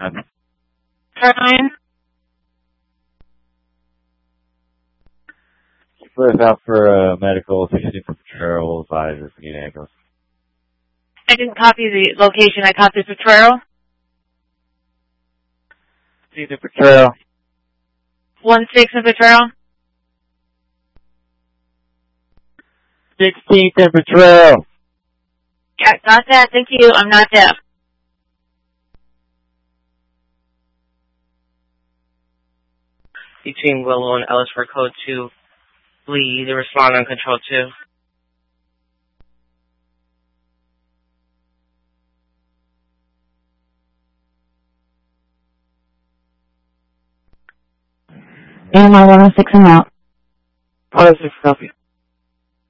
Caroline? Put us out for medical, 16 for Potrero, advisor if you need ambulance. I didn't copy the location. I copied Potrero. 16 for Potrero. 1-6 in Potrero. 16th and Potrero. Got that. Thank you. I'm not deaf. Between Willow and Ellis for code 2. Lee, the respond on control 2. AMI 106 and out. 106, copy.